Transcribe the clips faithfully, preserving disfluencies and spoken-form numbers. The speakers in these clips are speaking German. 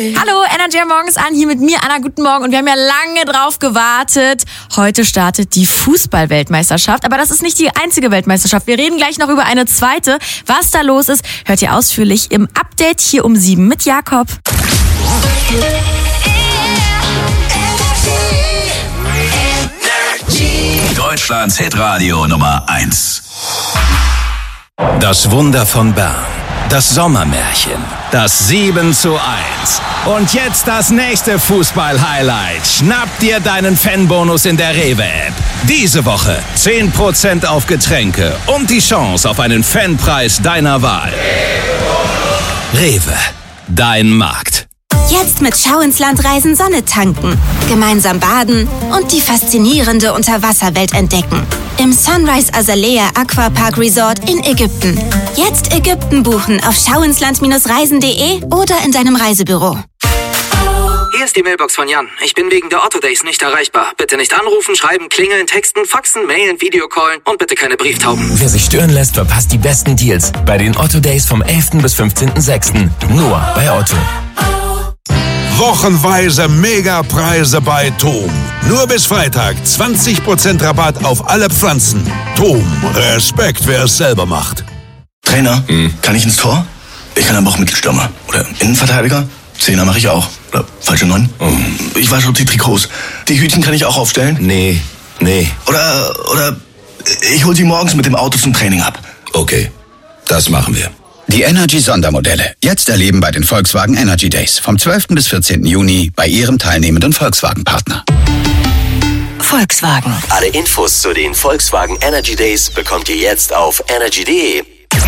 Hallo, Energy morgens an, hier mit mir, Anna, guten Morgen. Und wir haben ja lange drauf gewartet. Heute startet die Fußball-Weltmeisterschaft. Aber das ist nicht die einzige Weltmeisterschaft. Wir reden gleich noch über eine zweite. Was da los ist, hört ihr ausführlich im Update hier um sieben mit Jakob. Deutschlands Hitradio Nummer eins. Das Wunder von Bern. Das Sommermärchen. Das sieben zu eins. Und jetzt das nächste Fußball-Highlight. Schnapp dir deinen Fanbonus in der Rewe-App. Diese Woche zehn Prozent auf Getränke und die Chance auf einen Fanpreis deiner Wahl. Rewe, dein Markt. Jetzt mit Schau ins Land reisen, Sonne tanken, gemeinsam baden und die faszinierende Unterwasserwelt entdecken. Im Sunrise Azalea Aquapark Resort in Ägypten. Jetzt Ägypten buchen auf schauinsland reisen punkt de oder in deinem Reisebüro. Hier ist die Mailbox von Jan. Ich bin wegen der Otto Days nicht erreichbar. Bitte nicht anrufen, schreiben, klingeln, texten, faxen, mailen, Videocallen und bitte keine Brieftauben. Wer sich stören lässt, verpasst die besten Deals bei den Otto Days vom elften bis fünfzehnten sechsten Nur bei Otto. Wochenweise Megapreise bei Tom. Nur bis Freitag zwanzig Prozent Rabatt auf alle Pflanzen. Tom, Respekt, wer es selber macht. Trainer, hm. kann ich ins Tor? Ich kann aber auch Mittelstürmer. Oder Innenverteidiger? Zehner mache ich auch. Oder falsche Neun? Oh. Ich wasche auch die Trikots. Die Hütchen kann ich auch aufstellen? Nee, nee. Oder, oder ich hol die morgens mit dem Auto zum Training ab. Okay, das machen wir. Die Energy-Sondermodelle. Jetzt erleben bei den Volkswagen Energy Days. Vom zwölften bis vierzehnten Juni bei Ihrem teilnehmenden Volkswagen-Partner. Volkswagen. Alle Infos zu den Volkswagen Energy Days bekommt ihr jetzt auf energy punkt de.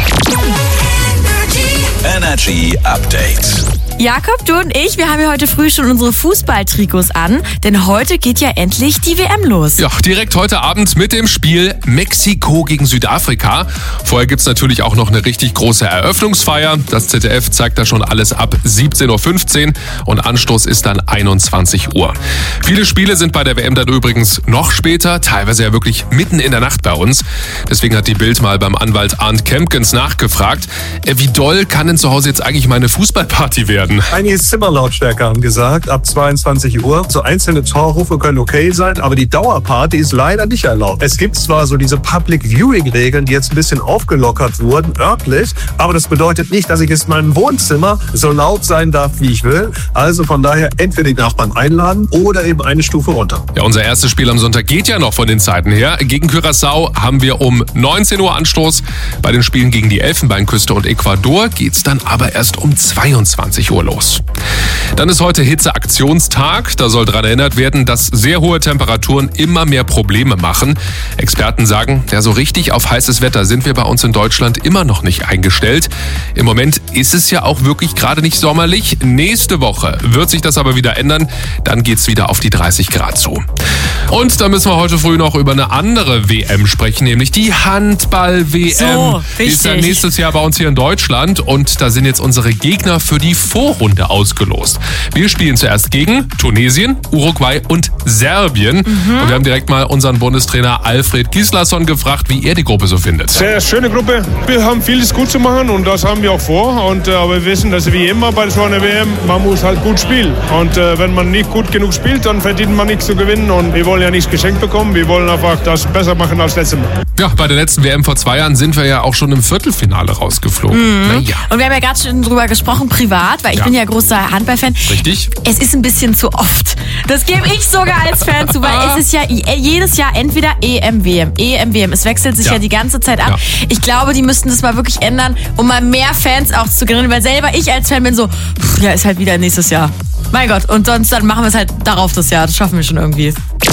Energy Update. Jakob, du und ich, wir haben ja heute früh schon unsere Fußballtrikots an, denn heute geht ja endlich die W M los. Ja, direkt heute Abend mit dem Spiel Mexiko gegen Südafrika. Vorher gibt's natürlich auch noch eine richtig große Eröffnungsfeier. Das Z D F zeigt da schon alles ab siebzehn Uhr fünfzehn und Anstoß ist dann einundzwanzig Uhr. Viele Spiele sind bei der W M dann übrigens noch später, teilweise ja wirklich mitten in der Nacht bei uns. Deswegen hat die Bild mal beim Anwalt Arndt Kempkens nachgefragt, wie doll kann denn zu Hause jetzt eigentlich meine Fußballparty werden? Einige Zimmerlautstärke haben gesagt, ab zweiundzwanzig Uhr. So einzelne Torrufe können okay sein, aber die Dauerparty ist leider nicht erlaubt. Es gibt zwar so diese Public Viewing Regeln, die jetzt ein bisschen aufgelockert wurden, örtlich, aber das bedeutet nicht, dass ich jetzt in meinem Wohnzimmer so laut sein darf, wie ich will. Also von daher entweder die Nachbarn einladen oder eben eine Stufe runter. Ja, unser erstes Spiel am Sonntag geht ja noch von den Zeiten her. Gegen Curaçao haben wir um neunzehn Uhr Anstoß. Bei den Spielen gegen die Elfenbeinküste und Ecuador geht's dann aber erst um zweiundzwanzig Uhr los. Dann ist heute Hitzeaktionstag. Da soll daran erinnert werden, dass sehr hohe Temperaturen immer mehr Probleme machen. Experten sagen, ja, so richtig auf heißes Wetter sind wir bei uns in Deutschland immer noch nicht eingestellt. Im Moment ist es ja auch wirklich gerade nicht sommerlich. Nächste Woche wird sich das aber wieder ändern. Dann geht's wieder auf die dreißig Grad zu. Und da müssen wir heute früh noch über eine andere W M sprechen, nämlich die Handball-W M. So, die ist ja nächstes Jahr bei uns hier in Deutschland und da sind jetzt unsere Gegner für die Vorrunde ausgelost. Wir spielen zuerst gegen Tunesien, Uruguay und Serbien. Mhm. Und wir haben direkt mal unseren Bundestrainer Alfred Gislason gefragt, wie er die Gruppe so findet. Sehr schöne Gruppe. Wir haben vieles gut zu machen und das haben wir auch vor. Und, äh, aber wir wissen, dass wie immer bei so einer W M, man muss halt gut spielen. Und äh, wenn man nicht gut genug spielt, dann verdient man nichts zu gewinnen. Und wir wollen ja nichts geschenkt bekommen. Wir wollen einfach das besser machen als letztes Mal. Ja, bei der letzten W M vor zwei Jahren sind wir ja auch schon im Viertelfinale rausgeflogen. Mhm. Naja. Und wir haben ja gerade schon drüber gesprochen, privat, weil ich Ja. bin ja großer Handballfan. Richtig. Es ist ein bisschen zu oft. Das gebe ich sogar als Fan zu, weil es ist ja jedes Jahr entweder E M, W M, E M, W M. Es wechselt sich ja, Ja. die ganze Zeit ab. Ja. Ich glaube, die müssten das mal wirklich ändern, um mal mehr Fans auch zu generieren, weil selber ich als Fan bin so, pff, ja, ist halt wieder nächstes Jahr. Mein Gott, und sonst dann machen wir es halt darauf das Jahr. Das schaffen wir schon irgendwie.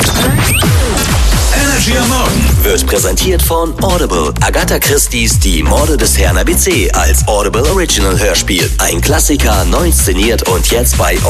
Energy am Morgen Wird präsentiert von Audible. Agatha Christie's Die Morde des Herrn A B C als Audible Original Hörspiel. Ein Klassiker, neu inszeniert und jetzt bei